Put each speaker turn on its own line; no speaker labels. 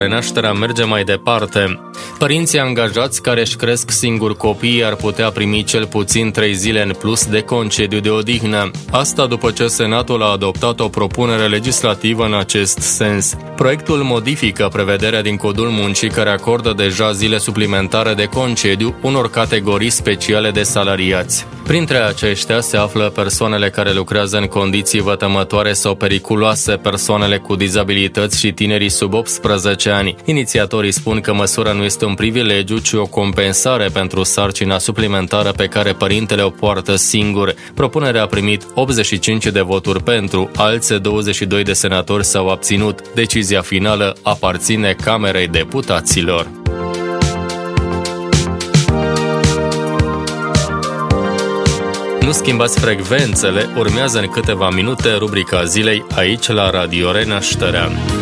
Renașterea merge mai departe. Părinții angajați care își cresc singuri copiii ar putea primi cel puțin 3 zile în plus de concediu de odihnă. Asta după ce Senatul a adoptat o propunere legislativă în acest sens. Proiectul modifică prevederea din Codul Muncii care acordă deja zile suplimentare de concediu unor categorii speciale de salariați. Printre aceștia se află persoanele care lucrează în condiții vătămătoare sau periculoase, persoanele cu dizabilități și tinerii sub 18 ani. Inițiatorii spun că măsura nu este un privilegiu, ci o compensare pentru sarcina suplimentară pe care părintele o poartă singur. Propunerea a primit 85 de voturi pentru, alți 22 de senatori s-au abținut. Decizia finală aparține Camerei Deputaților. Nu schimbați frecvențele, urmează în câteva minute rubrica zilei aici la Radio Renașterea.